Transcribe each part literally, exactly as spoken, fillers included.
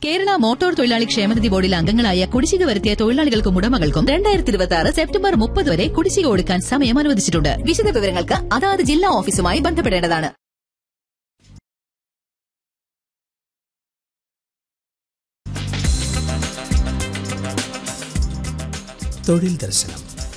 Kerala motor തൊഴിലാളി ക്ഷേമനിധി ബോർഡിലെ അംഗങ്ങളായ കുടിശ്ശിക വരുത്തിയ തൊഴിലാളികൾക്കും ഉടമകൾക്കും രണ്ടായിരത്തി ഇരുപത്തി ആറ് സെപ്റ്റംബർ മുപ്പത് വരെ കുടിശ്ശിക കൊടുക്കാൻ സമയം അനുവദിച്ചിട്ടുണ്ട്. വിശദ വിവരങ്ങൾക്ക് അതാത് ജില്ലാ ഓഫീസുമായി ബന്ധപ്പെടേണ്ടതാണ്. തൊഴിൽ ദർശനം.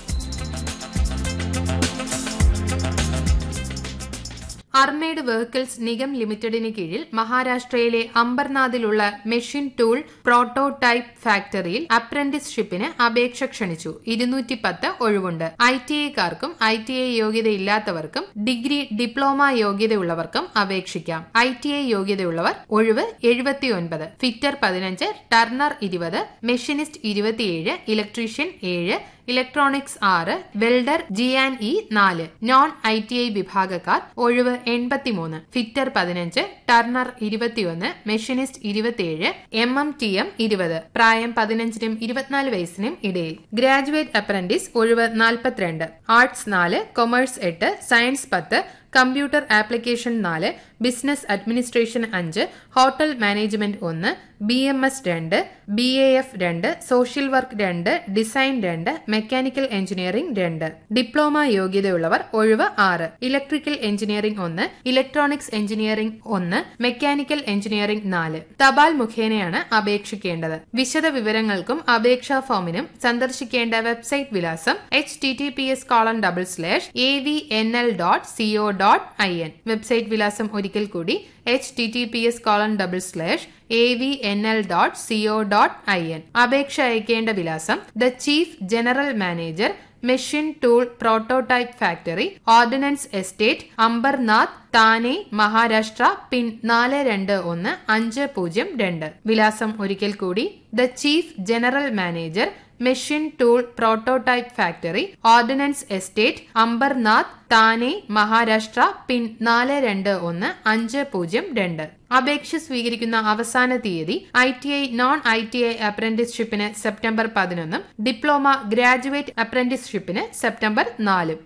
അർമേഡ് വെഹിക്കിൾസ് നിഗം ലിമിറ്റഡിന് കീഴിൽ മഹാരാഷ്ട്രയിലെ അംബർനാഥിലുള്ള മെഷീൻ ടൂൾ പ്രോട്ടോടൈപ്പ് ഫാക്ടറിയിൽ അപ്രന്റീസ്ഷിപ്പിന് അപേക്ഷ ക്ഷണിച്ചു. ഇരുന്നൂറ്റി പത്ത് ഒഴിവുണ്ട്. I T ഐക്കാർക്കും I T I യോഗ്യതയില്ലാത്തവർക്കും degree diploma യോഗ്യതയുള്ളവർക്കും അപേക്ഷിക്കാം. ഐ ടി ഐ യോഗ്യതയുള്ളവർ ഒഴിവ് എഴുപത്തിയൊൻപത്, ഫിറ്റർ പതിനഞ്ച്, ടർണർ ഇരുപത്, മെഷീനിസ്റ്റ് ഇരുപത്തിയേഴ്, ഇലക്ട്രീഷ്യൻ ഏഴ്, ഇലക്ട്രോണിക്സ് ആറ്, വെൽഡർ ജി ആൻഡ് ഇ നാല്. നോൺ ഐ ടി ഐ വിഭാഗക്കാർ ഒഴിവ് എൺപത്തിമൂന്ന്, ഫിറ്റർ പതിനഞ്ച്, ടർണർ ഇരുപത്തിയൊന്ന്, മെഷീനിസ്റ്റ് ഇരുപത്തിയേഴ്, എം എം ടി എം ഇരുപത്. പ്രായം പതിനഞ്ചിനും ഇരുപത്തിനാല് വയസ്സിനും ഇടയിൽ. ഗ്രാജുവേറ്റ് അപ്രന്റീസ് ഒഴിവ് നാൽപ്പത്തിരണ്ട്. ആർട്സ് നാല്, കൊമേഴ്സ് എട്ട്, സയൻസ് പത്ത്, കമ്പ്യൂട്ടർ ആപ്ലിക്കേഷൻ നാല്, ബിസിനസ് അഡ്മിനിസ്ട്രേഷൻ അഞ്ച്, ഹോട്ടൽ മാനേജ്മെന്റ് ഒന്ന്, ബി എം എസ് രണ്ട്, ബി എ എഫ് രണ്ട്, സോഷ്യൽ വർക്ക് രണ്ട്, ഡിസൈൻ രണ്ട്, മെക്കാനിക്കൽ എഞ്ചിനീയറിംഗ് രണ്ട്. ഡിപ്ലോമ യോഗ്യതയുള്ളവർ ഒഴിവ് ആറ്. ഇലക്ട്രിക്കൽ എഞ്ചിനീയറിംഗ് ഒന്ന്, ഇലക്ട്രോണിക്സ് എഞ്ചിനീയറിംഗ് ഒന്ന്, മെക്കാനിക്കൽ എഞ്ചിനീയറിംഗ് നാല്. തപാൽ മുഖേനയാണ് അപേക്ഷിക്കേണ്ടത്. വിശദ വിവരങ്ങൾക്കും അപേക്ഷാ ഫോമിനും സന്ദർശിക്കേണ്ട വെബ്സൈറ്റ് വിലാസം H T T P S colon double slash A V N L dot CO dot I N. Website വിലാസം ഒരിക്കൽ കൂടി H T T P S colon double slash A V N L dot CO dot I N. അപേക്ഷ അയക്കേണ്ട വിലാസം the chief general manager, machine tool prototype factory, ordinance estate, Ambernath, താനെ, മഹാരാഷ്ട്ര, പിൻ നാല് രണ്ട് ഒന്ന് അഞ്ച് പൂജ്യം രണ്ട്. വിലാസം ഒരിക്കൽ കൂടി the chief general manager, machine tool prototype factory, ordinance estate, Ambernath, താനെ, മഹാരാഷ്ട്ര, പിൻ നാല് രണ്ട് ഒന്ന് അഞ്ച് പൂജ്യം രണ്ട്. അപേക്ഷ സ്വീകരിക്കുന്ന അവസാന തീയതി I T I non I T I അപ്രന്റീസ്ഷിപ്പിന് September പതിനൊന്നും ഡിപ്ലോമ ഗ്രാജുവേറ്റ് അപ്രന്റീസ്ഷിപ്പിന് സെപ്റ്റംബർ നാലും.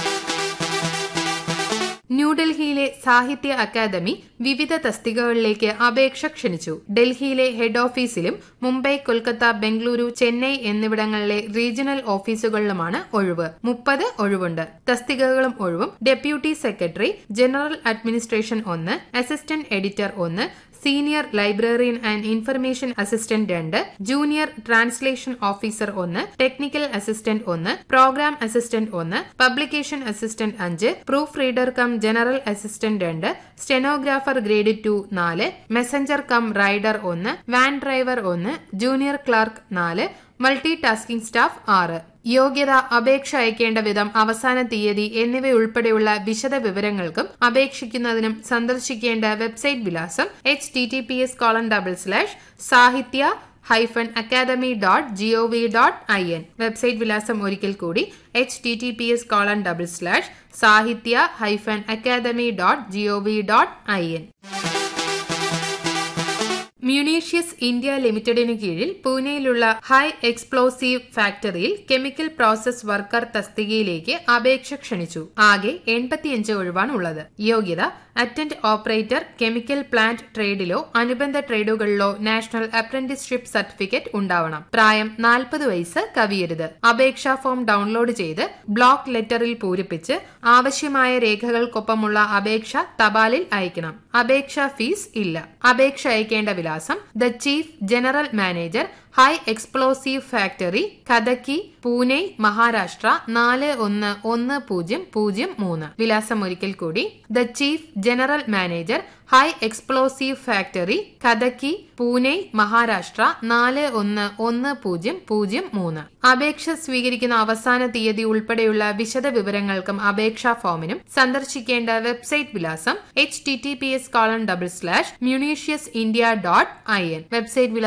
ന്യൂഡൽഹിയിലെ സാഹിത്യ അക്കാദമി വിവിധ തസ്തികകളിലേക്ക് അപേക്ഷ ക്ഷണിച്ചു. ഡൽഹിയിലെ ഹെഡ് ഓഫീസിലും മുംബൈ, കൊൽക്കത്ത, ബംഗളൂരു, ചെന്നൈ എന്നിവിടങ്ങളിലെ റീജിയണൽ ഓഫീസുകളിലുമാണ് ഒഴിവ്. മുപ്പത് ഒഴിവുണ്ട്. തസ്തികകളും ഒഴിവും ഡെപ്യൂട്ടി സെക്രട്ടറി, ജനറൽ അഡ്മിനിസ്ട്രേഷൻ ഒന്ന്, അസിസ്റ്റന്റ് എഡിറ്റർ ഒന്ന്, senior librarian and information assistant രണ്ട്, ജൂനിയർ ട്രാൻസ്ലേഷൻ ഓഫീസർ ഒന്ന്, ടെക്നിക്കൽ അസിസ്റ്റന്റ് ഒന്ന്, പ്രോഗ്രാം അസിസ്റ്റന്റ് ഒന്ന്, പബ്ലിക്കേഷൻ അസിസ്റ്റന്റ് അഞ്ച്, proof reader come general assistant രണ്ട്, സ്റ്റെനോഗ്രാഫർ ഗ്രേഡ് ടു നാല്, മെസഞ്ചർ കം റൈഡർ ഒന്ന്, വാൻ ഡ്രൈവർ ഒന്ന്, ജൂനിയർ ക്ലർക്ക് നാല്, മൾട്ടി ടാസ്കിംഗ് സ്റ്റാഫ് ആറ്. യോഗ്യത, അപേക്ഷ അയക്കേണ്ട വിധം, അവസാന തീയതി എന്നിവയുൾപ്പെടെയുള്ള വിശദ വിവരങ്ങൾക്കും അപേക്ഷിക്കുന്നതിനും സന്ദർശിക്കേണ്ട വെബ്സൈറ്റ് വിലാസം H T T P S colon double slash സാഹിത്യ hyphen academy dot G O V dot I N. Website വിലാസം ഒരിക്കൽ കൂടി H T T P S colon double slash സാഹിത്യ hyphen academy dot G O V dot I N. Munitions India ലിമിറ്റഡിന് കീഴിൽ പൂനെയിലുള്ള high explosive ഫാക്ടറിയിൽ chemical process worker തസ്തികയിലേക്ക് അപേക്ഷ ക്ഷണിച്ചു. ആകെ എൺപത്തിയഞ്ച് ഒഴിവാണ് ഉള്ളത്. യോഗ്യത, അറ്റൻഡ് ഓപ്പറേറ്റർ, കെമിക്കൽ പ്ലാന്റ് ട്രേഡിലോ അനുബന്ധ ട്രേഡുകളിലോ നാഷണൽ അപ്രന്റീസ്ഷിപ്പ് സർട്ടിഫിക്കറ്റ് ഉണ്ടാവണം. പ്രായം നാൽപ്പത് വയസ്സ് കവിയരുത്. അപേക്ഷാ ഫോം ഡൌൺലോഡ് ചെയ്ത് ബ്ലോക്ക് ലെറ്ററിൽ പൂരിപ്പിച്ച് ആവശ്യമായ രേഖകൾക്കൊപ്പമുള്ള അപേക്ഷ തപാലിൽ അയക്കണം. അപേക്ഷാ ഫീസ് ഇല്ല. അപേക്ഷ അയക്കേണ്ട വിലാസം the chief general manager, high explosive factory, Khadki, Pune, Maharashtra നാല് ഒന്ന് ഒന്ന് പൂജ്യം പൂജ്യം മൂന്ന്. വിലാസം ഒരിക്കൽ കൂടി the chief general manager, high explosive factory, Khadki, Pune, Maharashtra നാല് ഒന്ന് ഒന്ന് പൂജ്യം പൂജ്യം മൂന്ന്. അപേക്ഷ സ്വീകരിക്കുന്ന അവസാന തീയതി ഉൾപ്പെടെയുള്ള വിശദ വിവരങ്ങൾക്കും അപേക്ഷാ ഫോമിനും സന്ദർശിക്കേണ്ട വെബ്സൈറ്റ് വിലാസം H T T P S colon double slash munitions India dot I N. Website